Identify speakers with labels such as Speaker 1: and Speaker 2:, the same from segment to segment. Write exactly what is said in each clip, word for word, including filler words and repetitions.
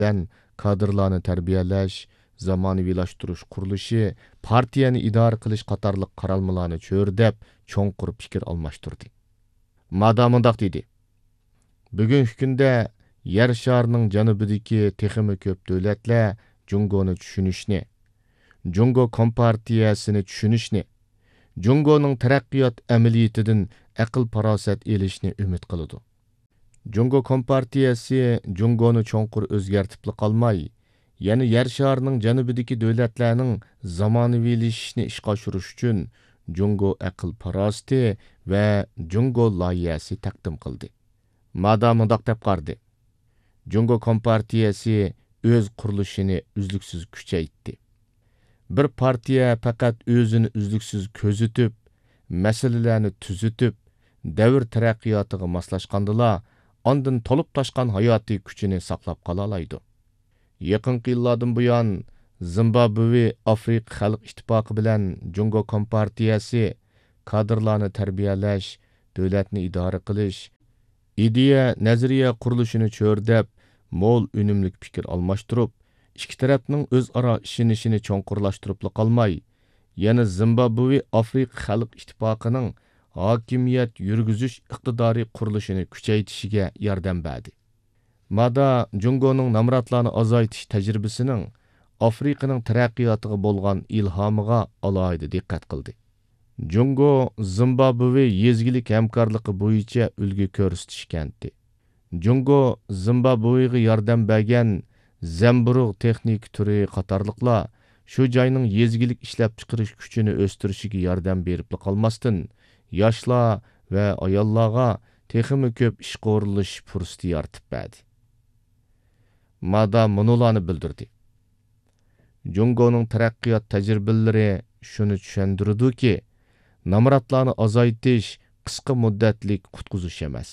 Speaker 1: bilan kadrlarni tarbiyalash, zamonaviylashtirish qurilishi, partiyani idora qilish qatorliq qaralmalarni cho'rdab, cho'nqur fikr almashtirdi. Madam mundaq dedi: Bugungi kunda yer sharining janubidagi texmi ko'p davlatlar Jungoni tushunishni, Jungo kompartiyasini tushunishni, Jungoning taraqqiyot amaliyatidan aql farosat elishni umid qiladi. Jungo kompartiyasi Jungoni cho'nqur o'zgartibli qolmay, yana yer sharining janubidagi davlatlarning zamonaviylashishni ishga oshirish uchun Jungo aql farosati va Jungo loyihasi taqdim qildi. Madam mundaq deb qardi: Jungo kompartiyasi o'z qurilishini uzluksiz kuchaytdi. Bir partiya faqat o'zini uzluksiz ko'zitib, masalalarni tuzitib, davr taraqqiyotiga moslashqandila, ondan to'lib toshgan hayotiy kuchini saqlab qola oladi. Yaqinqi yillardan buyon Zimbabwe Afrika Xalq ittifoqi bilan Jungo kompartiyasi kadrlarni tarbiyalash, davlatni idora qilish, ideya, nazariya qurilishini cho'rdab, mo'l unumlik fikr almashtirib, ikki tarafning o'zaro ishonishini cho'nqurlashtirib qolmay, yana Zimbabwe Afrika Xalq ittifoqining hokimiyat yurgizish iqtidoriy qurilishini kuchaytirishiga yordam berdi. Mada Jungoning namratlarni azaytish tajribasining Afrikaning taraqqiyotiga bo'lgan ilhomiga alohida diqqat qildi. Jungo Zimbabwe yezgilik hamkorligi bo'yicha ulgu ko'rsatishgandi. Jungo Zimbabwega yordam bergan zamburug' texnik turi qatorliqlar shu joyning yezgilik ishlab chiqarish kuchini o'stirishiga yordam berib qolmasdan, yoshlar va ayollarga texmi ko'p ish qo'rilish fursati yaratib berdi. Madam munolarni bildirdi. Jungoning taraqqiyot tajribalari shuni tushundirdiki, namratlarni azaytish qisqa muddatlik qutqizish emas.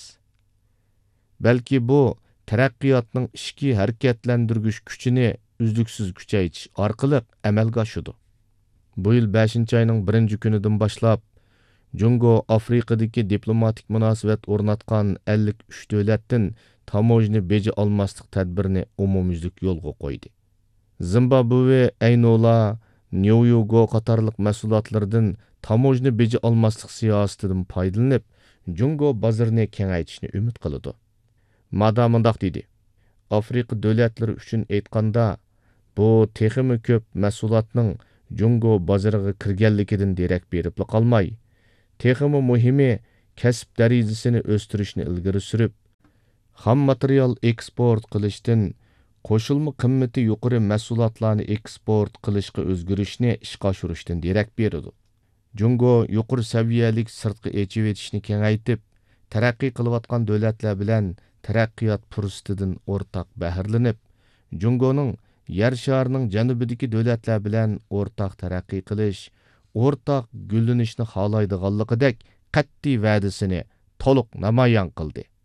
Speaker 1: Balki bu taraqqiyotning ishki harakatlantirgich kuchini uzluksiz kuchaytirish orqali amalga oshadi. Bu yil beshinchi oyning birinchi kunidan boshlab Jungo Afrikadagi diplomatik munosabat o'rnatgan ellik uch davlatdan tamojni beji olmaslik tadbirini umumyuzlik yo'lga qo'ydi. Zimbabwe, Aynola, Nyoyugo qatorliq mahsulotlardan tamojni beji olmaslik siyosatidan foydalanib, Jungo bozorini kengaytirishni umid qiladi. Madam mundaq dedi: Afrika davlatlari uchun aytganda, bu texmi ko'p mahsulotning Jungo bozoriga kirganligidan derak berib qolmay, texmi muhimi kasb darajasini o'stirishni ilgari surib, xam material eksport qilishdan qo'shilma qimmati yuqori mahsulotlarni eksport qilishga o'zgarishni ishga oshirishdan derak beradi. Jungo yuqori saviyalik sirtqi echib etishni kengaytib, taraqqiy qilayotgan davlatlar bilan taraqqiyot fursatidan o'rtaq bahrlanib, Jungoning yer sharining janubidagi davlatlar bilan o'rtaq taraqqiy qilish, o'rtaq gullanishni xohlaydiganligidek qat'iy va'dasini to'liq namoyon qildi.